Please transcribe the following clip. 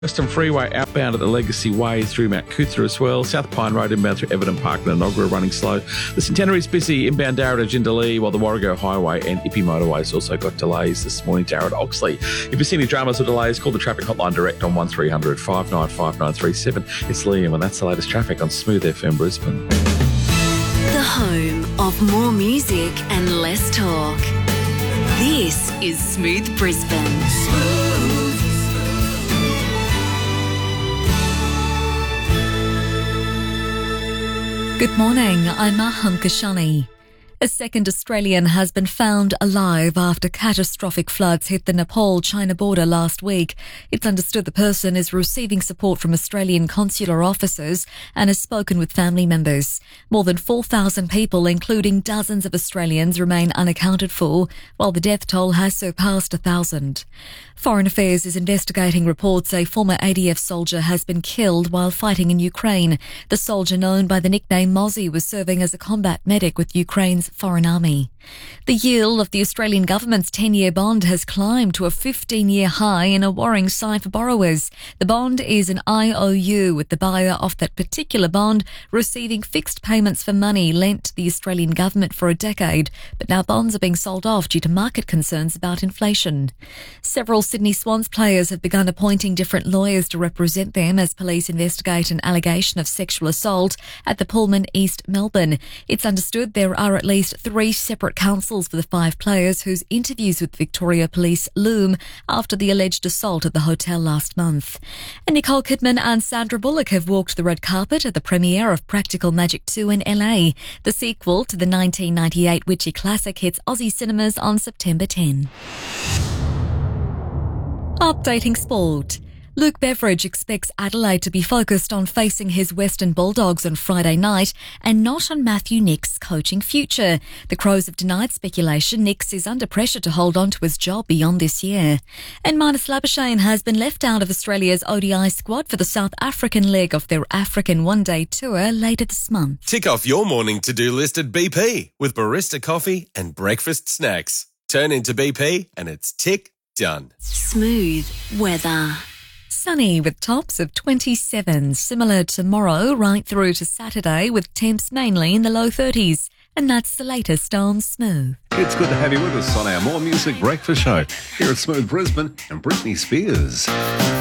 Western Freeway outbound at the Legacy Way through Mount Cootha as well. South Pine Road inbound through Everton Park and Enoggera running slow. The Centenary's busy inbound Darra to Jindalee, while the Warrego Highway and Ippy Motorways also got delays this morning. Darra to Oxley. If you see any dramas or delays, call the traffic hotline direct on 1300 595937. It's Liam and that's the latest traffic on Smooth FM Brisbane. The home of more music and less talk. This is Smooth Brisbane. Good morning, I'm Maham Kashani. A second Australian has been found alive after catastrophic floods hit the Nepal-China border last week. It's understood the person is receiving support from Australian consular officers and has spoken with family members. More than 4,000 people, including dozens of Australians, remain unaccounted for, while the death toll has surpassed 1,000. Foreign Affairs is investigating reports a former ADF soldier has been killed while fighting in Ukraine. The soldier, known by the nickname Mozzie, was serving as a combat medic with Ukraine's Foreign Army. The yield of the Australian government's 10-year bond has climbed to a 15-year high in a worrying sign for borrowers. The bond is an IOU, with the buyer of that particular bond receiving fixed payments for money lent to the Australian government for a decade, but now bonds are being sold off due to market concerns about inflation. Several Sydney Swans players have begun appointing different lawyers to represent them as police investigate an allegation of sexual assault at the Pullman East Melbourne. It's understood there are at least 3 separate counsels for the 5 players whose interviews with Victoria Police loom after the alleged assault at the hotel last month. And Nicole Kidman and Sandra Bullock have walked the red carpet at the premiere of Practical Magic 2 in LA. The sequel to the 1998 witchy classic hits Aussie cinemas on September 10. Updating sport. Luke Beveridge expects Adelaide to be focused on facing his Western Bulldogs on Friday night and not on Matthew Nicks' coaching future. The Crows have denied speculation Nicks is under pressure to hold on to his job beyond this year. And Marnus Labuschagne has been left out of Australia's ODI squad for the South African leg of their African one-day tour later this month. Tick off your morning to-do list at BP with barista coffee and breakfast snacks. Turn into BP and it's tick done. Smooth weather. Sunny with tops of 27, similar tomorrow right through to Saturday with temps mainly in the low 30s. And that's the latest on Smooth. It's good to have you with us on our More Music Breakfast Show here at Smooth Brisbane and Britney Spears.